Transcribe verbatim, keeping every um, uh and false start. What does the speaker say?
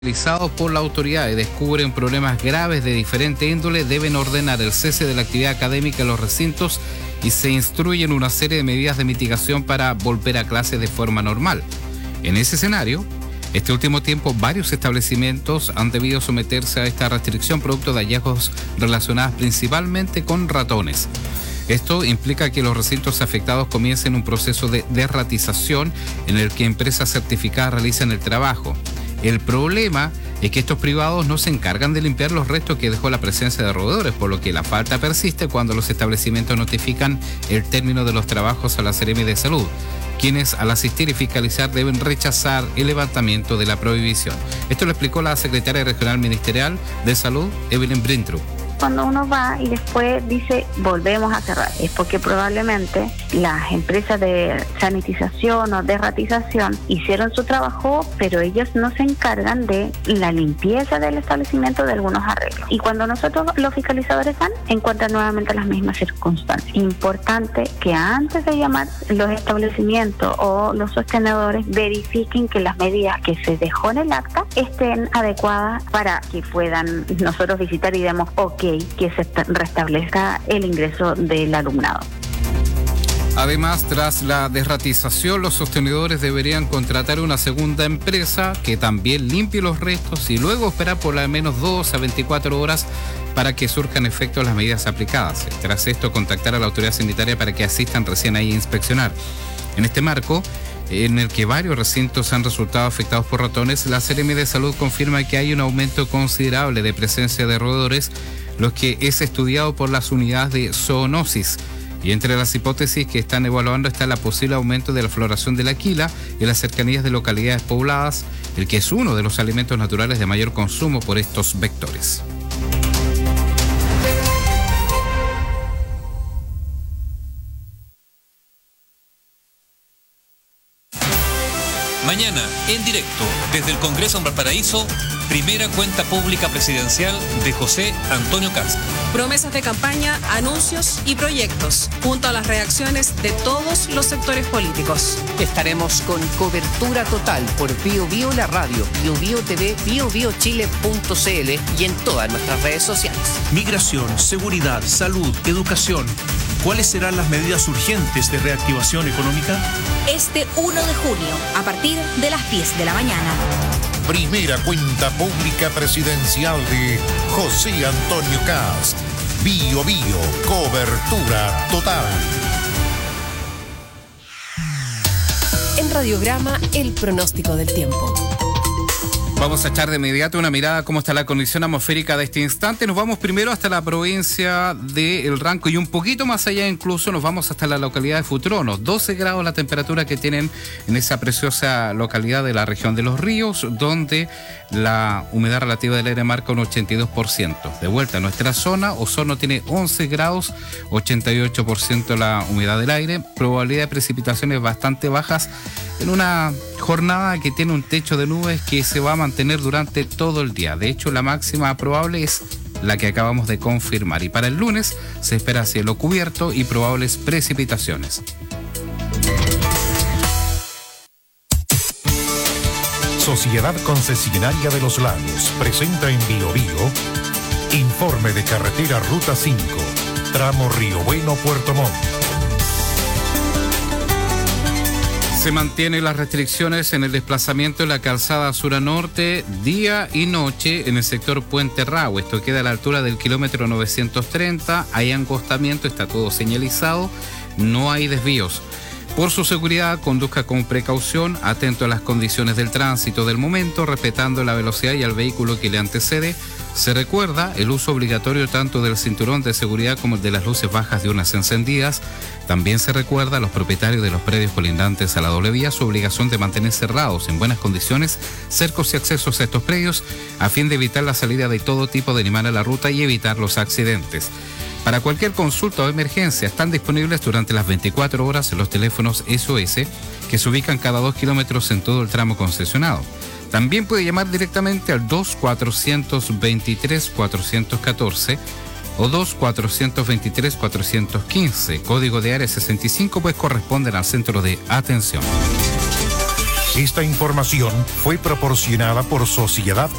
Realizados por la autoridad y descubren problemas graves de diferente índole, deben ordenar el cese de la actividad académica en los recintos y se instruyen una serie de medidas de mitigación para volver a clases de forma normal. En ese escenario, este último tiempo, varios establecimientos han debido someterse a esta restricción producto de hallazgos relacionados principalmente con ratones. Esto implica que los recintos afectados comiencen un proceso de derratización en el que empresas certificadas realizan el trabajo. El problema es que estos privados no se encargan de limpiar los restos que dejó la presencia de roedores, por lo que la falta persiste cuando los establecimientos notifican el término de los trabajos a la Seremi de Salud, quienes al asistir y fiscalizar deben rechazar el levantamiento de la prohibición. Esto lo explicó la secretaria regional ministerial de Salud, Evelyn Brintrup. Cuando uno va y después dice volvemos a cerrar, es porque probablemente las empresas de sanitización o de ratización hicieron su trabajo, pero ellos no se encargan de la limpieza del establecimiento, de algunos arreglos. Y cuando nosotros los fiscalizadores van, encuentran nuevamente las mismas circunstancias. Importante que antes de llamar los establecimientos o los sostenedores verifiquen que las medidas que se dejó en el acta estén adecuadas para que puedan nosotros visitar y demos ok, que se restablezca el ingreso del alumnado. Además, tras la desratización, los sostenedores deberían contratar una segunda empresa que también limpie los restos y luego esperar por al menos dos a veinticuatro horas para que surjan efectos las medidas aplicadas. Tras esto, contactar a la autoridad sanitaria para que asistan recién ahí a inspeccionar. En este marco, en el que varios recintos han resultado afectados por ratones, la Seremi de Salud confirma que hay un aumento considerable de presencia de roedores, lo que es estudiado por las unidades de zoonosis. Y entre las hipótesis que están evaluando está el posible aumento de la floración de la quila en las cercanías de localidades pobladas, el que es uno de los alimentos naturales de mayor consumo por estos vectores. Mañana, en directo, desde el Congreso en Valparaíso, primera cuenta pública presidencial de José Antonio Kast. Promesas de campaña, anuncios y proyectos, junto a las reacciones de todos los sectores políticos. Estaremos con cobertura total por Bio Bio la radio, Bio Bio T V, bio bio chile punto c l y en todas nuestras redes sociales. Migración, seguridad, salud, educación. ¿Cuáles serán las medidas urgentes de reactivación económica? Este uno de junio, a partir de las diez de la mañana. Primera cuenta pública presidencial de José Antonio Kast. Bio Bio, cobertura total. En Radiograma, el pronóstico del tiempo. Vamos a echar de inmediato una mirada a cómo está la condición atmosférica de este instante. Nos vamos primero hasta la provincia de El Ranco y un poquito más allá incluso nos vamos hasta la localidad de Futrono. doce grados la temperatura que tienen en esa preciosa localidad de la región de Los Ríos, donde la humedad relativa del aire marca un ochenta y dos por ciento. De vuelta a nuestra zona, Osorno tiene once grados, ochenta y ocho por ciento la humedad del aire, probabilidad de precipitaciones bastante bajas en una jornada que tiene un techo de nubes que se va a mantener durante todo el día. De hecho, la máxima probable es la que acabamos de confirmar. Y para el lunes se espera cielo cubierto y probables precipitaciones. Sociedad Concesionaria de los Lagos presenta en Bio Bio informe de carretera Ruta cinco, tramo Río Bueno, Puerto Montt. Se mantienen las restricciones en el desplazamiento de la calzada sur a norte día y noche en el sector Puente Rao. Esto queda a la altura del kilómetro novecientos treinta. Hay angostamiento, está todo señalizado, no hay desvíos. Por su seguridad, conduzca con precaución, atento a las condiciones del tránsito del momento, respetando la velocidad y al vehículo que le antecede. Se recuerda el uso obligatorio tanto del cinturón de seguridad como el de las luces bajas diurnas encendidas. También se recuerda a los propietarios de los predios colindantes a la doble vía su obligación de mantener cerrados en buenas condiciones cercos y accesos a estos predios a fin de evitar la salida de todo tipo de animal a la ruta y evitar los accidentes. Para cualquier consulta o emergencia están disponibles durante las veinticuatro horas en los teléfonos S O S que se ubican cada dos kilómetros en todo el tramo concesionado. También puede llamar directamente al dos cuatrocientos veintitrés cuatrocientos catorce o dos cuatrocientos veintitrés cuatrocientos quince, código de área sesenta y cinco, pues corresponden al centro de atención. Esta información fue proporcionada por Sociedad